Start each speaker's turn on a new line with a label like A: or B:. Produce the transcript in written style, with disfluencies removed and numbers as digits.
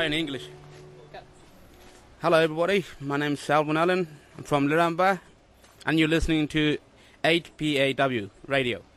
A: in English. Hello everybody, my name is Salvin Allen. I'm from Liramba, and you're listening to 8PAW Radio.